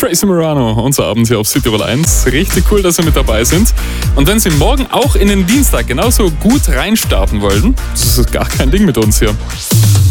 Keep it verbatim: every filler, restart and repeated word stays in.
Tracy Morano, unser Abend hier auf Südtirol eins. Richtig cool, dass Sie mit dabei sind. Und wenn Sie morgen auch in den Dienstag genauso gut reinstarten wollen, das ist gar kein Ding mit uns hier.